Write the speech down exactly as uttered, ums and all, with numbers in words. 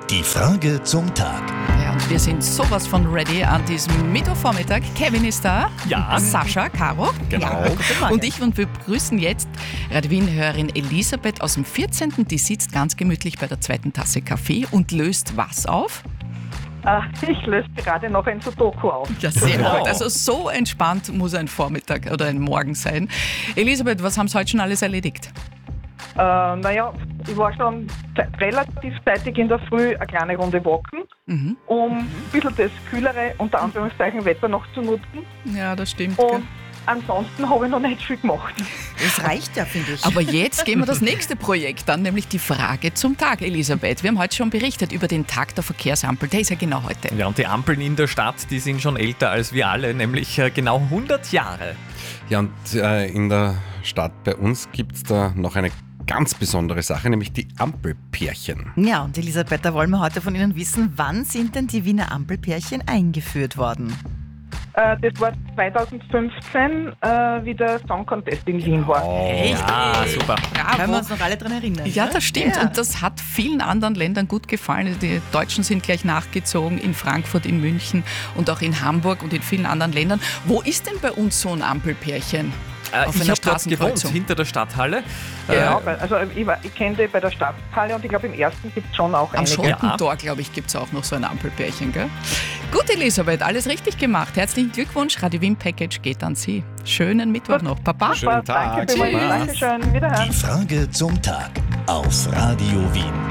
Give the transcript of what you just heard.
Die Frage zum Tag. Ja, und wir sind sowas von ready an diesem Mittwochvormittag. Kevin ist da. Ja. Sascha, Caro. Genau. Ja, und ich, und wir begrüßen jetzt Radio Wien-Hörerin Elisabeth aus dem vierzehnten Die sitzt ganz gemütlich bei der zweiten Tasse Kaffee und löst was auf? Ich löse gerade noch ein Sudoku auf. Ja, sehr Wow. gut. Also so entspannt muss ein Vormittag oder ein Morgen sein. Elisabeth, was haben Sie heute schon alles erledigt? Äh, naja, ich war schon ze- relativ zeitig in der Früh eine kleine Runde walken, Mhm. um ein bisschen das kühlere, unter Anführungszeichen, Wetter noch zu nutzen. Ja, das stimmt. Und ansonsten habe ich noch nicht viel gemacht. Das reicht ja, finde ich. Aber jetzt gehen wir das nächste Projekt an, nämlich die Frage zum Tag, Elisabeth. Wir haben heute schon berichtet über den Tag der Verkehrsampel. Der ist ja genau heute. Ja, und die Ampeln in der Stadt, die sind schon älter als wir alle, nämlich äh, genau hundert Jahre. Ja, und äh, in der Stadt bei uns gibt es da noch eine ganz besondere Sache, nämlich die Ampelpärchen. Ja, und Elisabeth, da wollen wir heute von Ihnen wissen, wann sind denn die Wiener Ampelpärchen eingeführt worden? Äh, das war zweitausendfünfzehn, äh, wie der Song Contest in Wien war. Echt? Ah, super. Können wir Bravo. uns noch alle dran erinnern? Ja, ne? das stimmt. Ja. Und das hat vielen anderen Ländern gut gefallen. Die Deutschen sind gleich nachgezogen, in Frankfurt, in München und auch in Hamburg und in vielen anderen Ländern. Wo ist denn bei uns so ein Ampelpärchen? Äh, Auf ich einer habe dort gewohnt, Straßenkreuzung. hinter der Stadthalle. Genau, Äh, weil- also ich, war- ich kenne die bei der Stadthalle und ich glaube im ersten gibt es schon auch Am einige. Schottentor, glaube ich, gibt es auch noch so ein Ampelpärchen, gell? Gut, Elisabeth, alles richtig gemacht. Herzlichen Glückwunsch. Radio Wien Package geht an Sie. Schönen Mittwoch noch. Baba. Schönen Tag. Danke vielmals. Tschüss. Dankeschön. Wiederhören. Die Frage zum Tag auf Radio Wien.